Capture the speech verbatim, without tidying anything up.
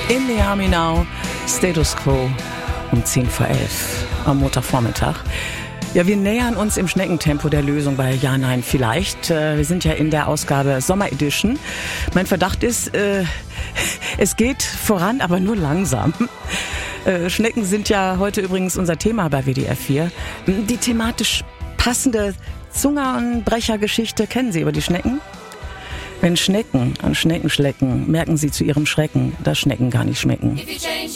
In the Army Now, Status Quo um zehn vor elf am Montagvormittag. Ja, wir nähern uns im Schneckentempo der Lösung bei Ja, Nein, Vielleicht. Wir sind ja in der Ausgabe Sommer Edition. Mein Verdacht ist, äh, es geht voran, aber nur langsam. Äh, Schnecken sind ja heute übrigens unser Thema bei W D R vier. Die thematisch passende Zungenbrechergeschichte kennen Sie über die Schnecken? Wenn Schnecken an Schnecken schlecken, merken sie zu ihrem Schrecken, dass Schnecken gar nicht schmecken.